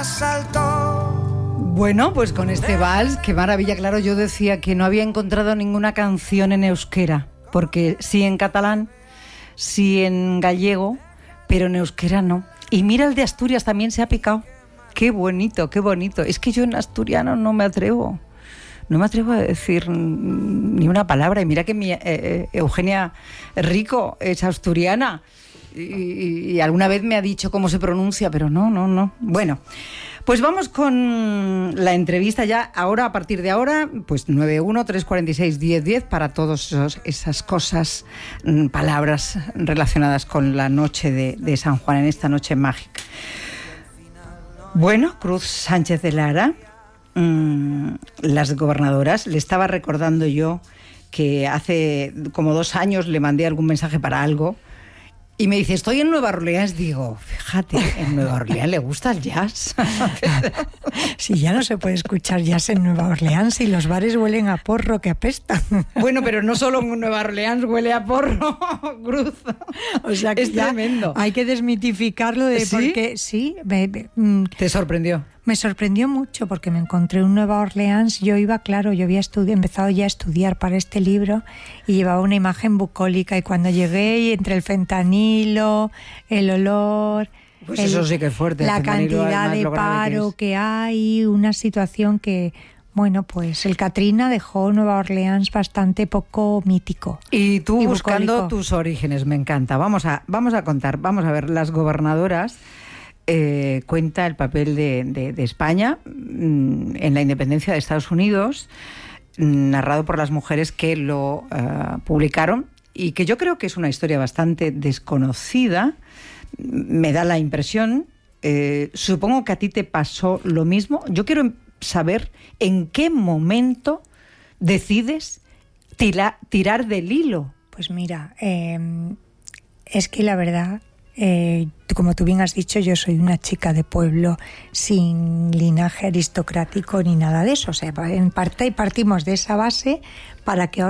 más alto. Bueno, pues con este vals, qué maravilla. Claro, yo decía que no había encontrado ninguna canción en euskera, porque sí en catalán, sí en gallego, pero en euskera no. Y mira, el de Asturias también se ha picado. Qué bonito, qué bonito. Es que yo en asturiano no me atrevo a decir ni una palabra. Y mira que mi Eugenia Rico es asturiana y alguna vez me ha dicho cómo se pronuncia, pero no. Bueno, pues vamos con la entrevista ya. Ahora, a partir de ahora, pues 91-346-1010 para todas esas cosas, palabras relacionadas con la noche de San Juan, en esta noche mágica. Bueno, Cruz Sánchez de Lara, las gobernadoras, le estaba recordando yo que hace como 2 años le mandé algún mensaje para algo y me dice, estoy en Nueva Orleans. Digo, fíjate, en Nueva Orleans le gusta el jazz. Sí, ya no se puede escuchar jazz en Nueva Orleans y los bares huelen a porro que apestan. Bueno, pero no solo en Nueva Orleans huele a porro, Cruz. O sea que es tremendo. Hay que desmitificarlo de ¿Sí? porque sí. ¿Te sorprendió? Me sorprendió mucho porque me encontré en Nueva Orleans. Yo había empezado ya a estudiar para este libro y llevaba una imagen bucólica, y cuando llegué y entre el fentanilo, el olor, pues eso sí que es fuerte, la cantidad de paro que hay, una situación que, bueno, pues el Katrina dejó Nueva Orleans bastante poco mítico. Y tú buscando bucólico. Tus orígenes, me encanta. Vamos a contar, vamos a ver, las gobernadoras. Cuenta el papel de España en la independencia de Estados Unidos, narrado por las mujeres que lo publicaron, y que yo creo que es una historia bastante desconocida, me da la impresión. Supongo que a ti te pasó lo mismo. Yo quiero saber en qué momento decides tirar del hilo. Pues mira, es que la verdad, como tú bien has dicho, yo soy una chica de pueblo sin linaje aristocrático ni nada de eso. O sea, en parte partimos de esa base para que ahora